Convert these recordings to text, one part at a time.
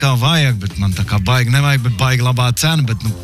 kā vajag, bet man tā kā baigi nevajag, bet baigi labā cena, bet, nu,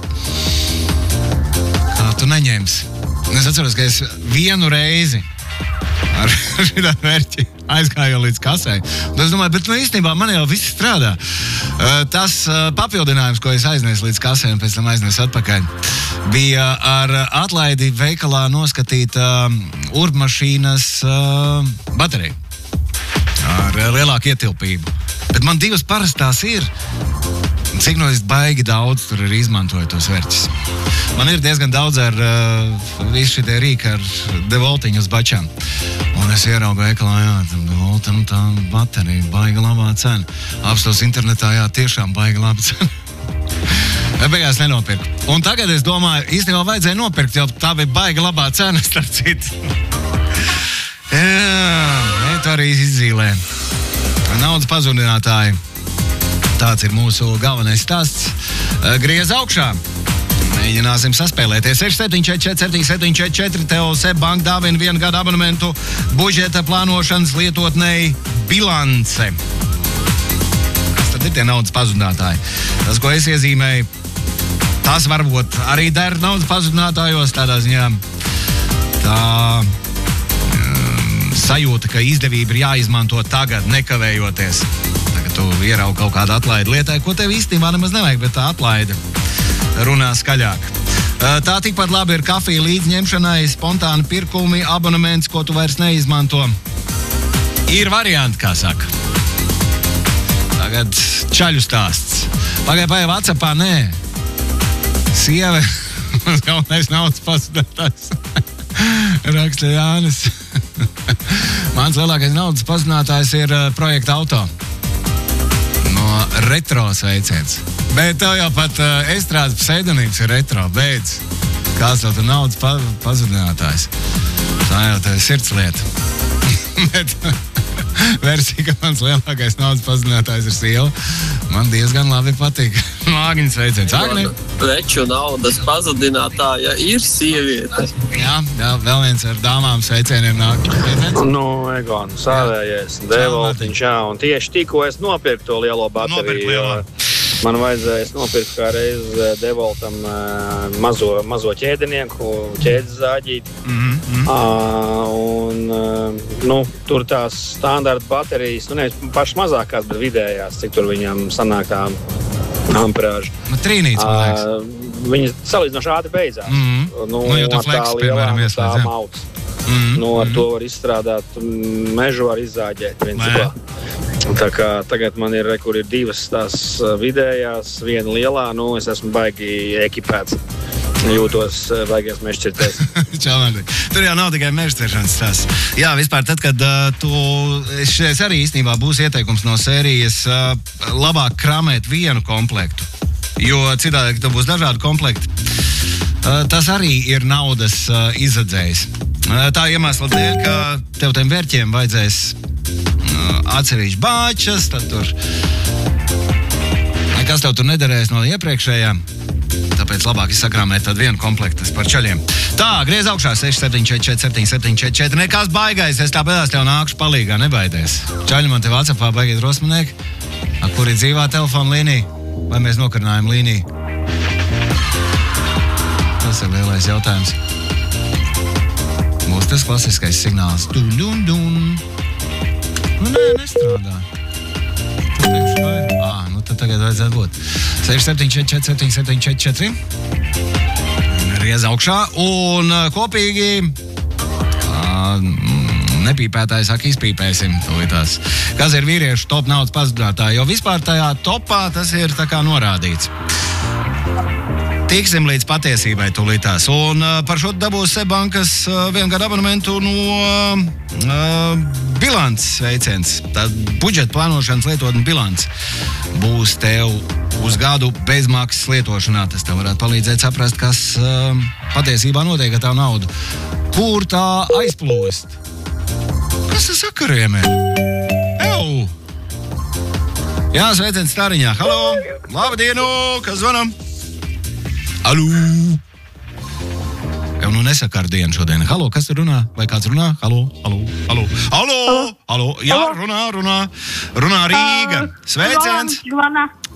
kā tu neņemsi. Es atceros, ka es vienu reizi ar šitā mērķi aizgāju līdz kasē. Un es domāju, bet, nu, īstenībā man jau viss strādā. Tas papildinājums, ko es aiznesu līdz kasē un pēc tam aiznesu atpakaļ, bija ar atlaidi veikalā noskatīt urbmašīnas bateriju ar lielāku ietilpību. Bet man divas parastās ir. Cik no es baigi daudz tur arī izmantoju tos verķus. Man ir diezgan daudz ar visu šitie rīki ar devoltiņu uz bačām. Un es ieraugu veikalā, jā, tam devoltam tā baterija, baigi labā cena. Apstos internetā, jā, tiešām baigi labā cena. Beigās nenopirku. Un tagad es domāju, īstenībā vajadzēja nopirkt, jo tā bija baigi labā cena, starp citu. Jā, tu arī izzīlē. Naudas pazudinātāji. Tāds ir mūsu galvenais stāsts. Griez augšā. Mēģināsim saspēlēties. 6744 tev SEB banka dāvina 1 gada abonementu budžeta plānošanas lietotnei Bilance. Kas tad ir tie naudas pazudinātāji? Tas, ko es iezīmēju, tas varbūt arī der naudas pazudinātājos tādā ziņā. Tā sajūta, ka izdevība ir jāizmanto tagad, nekavējoties. Tagad tu ieraugi kaut kādu atlaidi lietai, ko tev īstenībā nemaz nevajag, bet tā atlaide runā skaļāk. Tā tikpat labi ir kafija līdzņemšanai, spontāni pirkumi, abonements, ko tu vairs neizmanto. Ir varianti, kā saka. Tagad čaļu stāsts. Pagaidām WhatsAppā, nē. Sieve, galvenais naudas pazudinātājs. Raksta Jānis. Mans lielākais naudas pazudinātājs ir projekta auto. No retro sveiciens. Bet tev jau pat estrādes pseidonīms ir retro. Beidz. Kāds tev tur naudas pazudinātājs? Tā jau tev ir sirdslieta. Bet versija, ka mans lielākais naudas pazudinātājs ir sieva, man diezgan labi patīk. Māgņas sveiciens. Agni? Preču naudas pazudinātāja ir sieviete. Jā, vēl viens ar dāmām sveicieniem nāk. Nu, Egon, sāvējais, devoltiņš, jā, un tieši tikko es nopirku to lielo bateriju. Man vajadzēja nopirkt kā reiz devoltam mazo ķēdinieku, ķēdes zāģīti. Nu, tur tās standarta baterijas, nu, nevis pašas mazākās, bet vidējās, cik tur viņam sanāk tā amperāža. Trīnīts, man liekas. Viņi salīdzinoši ātri beidzās. Nu, jo tu fleks, piemēram, ieslēdz, jā. Augs. Nu, ar to var izstrādāt, mežu var izzāģēt viens ciklā. Tā kā tagad man ir, kur ir divas tās vidējās, viena lielā, nu, es esmu baigi ekipēts. Jūtos baigies mežķirties. Tur jau nav tikai mežķiršanas stāsts. Jā, vispār tad, kad šis arī īstenībā būs ieteikums no sērijas labāk kramēt vienu komplektu, jo citādi, ka būs dažādi komplekti, tas arī ir naudas izadzējs. Tā iemesla dēļ, ka tev tiem vērķiem vajadzēs atsevišķi bāčas, tad tur nekas tev tur nederēs no iepriekšējām. Tāpēc labāk ir sakrāmēt tad vienu komplektu par čaļiem. Tā, griez augšā 6744 nekas baigais, es tāpēc tev nākšu palīgā, nebaidies. Čaļi man te WhatsAppā baigi drosminieki, kur ir dzīvā telefona līnija, vai mēs nokarinājam līniju? Tas ir lielais jautājums. Būs tas klasiskais signāls. Dun. Nu, nē, nestrādā. Nu, tad tagad vajadzētu būt. 6744 Riez augšā. Un kopīgi nepīpētāji saka, izpīpēsim tūlītās. Kas ir vīriešu top naudas pazudinātāji? Jo vispār tajā topā tas ir tā kā norādīts. Tiksim līdz patiesībai tūlītās. Un par šo dabūs SEB bankas 1 gada abonementu no Bilances sveiciens. Tad budžeta plānošanas lietotne Bilance būs tev uz gadu bezmaksas lietošanā. Tas tev varētu palīdzēt saprast, kas patiesībā notiek ar tavu naudu. Kur tā aizplūst? Kas tas sakariem ir? Ew! Jā, sveiciens Stariņā. Halo! Labdienu! Kas zvanam? Alū! Jau nu nesaka ar dienu šodien. Halo, kas tur runā? Vai kāds runā? Halo! Jā, runā Rīga. Sveiciens!